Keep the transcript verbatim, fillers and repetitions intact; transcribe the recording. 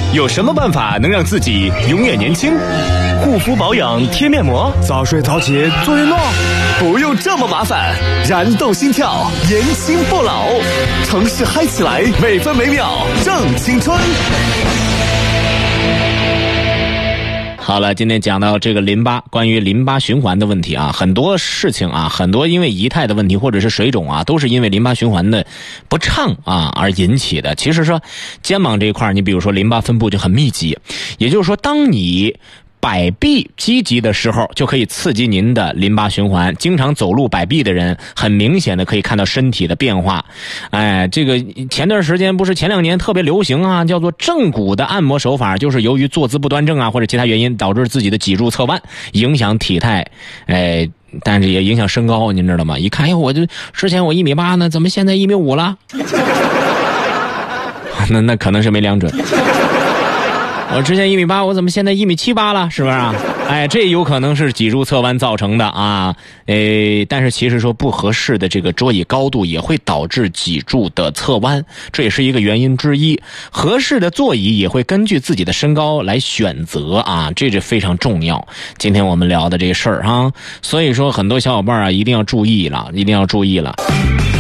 有什么办法能让自己永远年轻？ 护肤保养贴面膜， 早睡早起做运动， 不用这么麻烦，燃动心跳，年轻不老，城市嗨起来，每分每秒正青春。 好了，今天讲到这个淋巴，关于淋巴循环的问题啊，很多事情啊，很多因为仪态的问题或者是水肿啊，都是因为淋巴循环的不畅啊而引起的。其实说肩膀这一块，你比如说淋巴分布就很密集，也就是说当你摆臂积极的时候，就可以刺激您的淋巴循环。经常走路摆臂的人，很明显的可以看到身体的变化。哎，这个前段时间不是前两年特别流行啊，叫做正骨的按摩手法，就是由于坐姿不端正啊或者其他原因导致自己的脊柱侧弯，影响体态，哎，但是也影响身高，您知道吗？一看，哎，我就之前我一米八呢，怎么现在一米五了？那那可能是没量准。我之前一米八，我怎么现在一米七八了？是不是啊？哎，这有可能是脊柱侧弯造成的啊。诶，但是其实说不合适的这个桌椅高度也会导致脊柱的侧弯，这也是一个原因之一。合适的座椅也会根据自己的身高来选择啊，这是非常重要。今天我们聊的这个事儿哈，所以说很多小伙伴啊一定要注意了，一定要注意了。